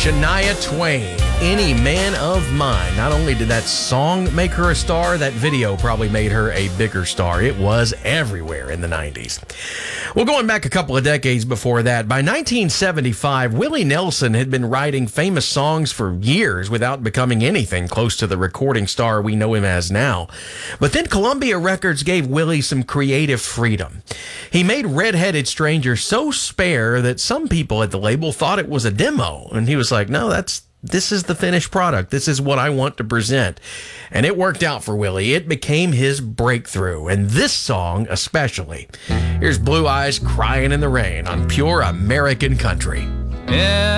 Shania Twain, Any Man of Mine. Not only did that song make her a star, that video probably made her a bigger star. It was everywhere in the 90s. Well, going back a couple of decades before that, by 1975, Willie Nelson had been writing famous songs for years without becoming anything close to the recording star we know him as now. But then Columbia Records gave Willie some creative freedom. He made Red-Headed Stranger so spare that some people at the label thought it was a demo, and he was like, no, this is the finished product. This is what I want to present. And it worked out for Willie. It became his breakthrough, and this song especially. Here's Blue Eyes Crying in the Rain on Pure American Country. Yeah.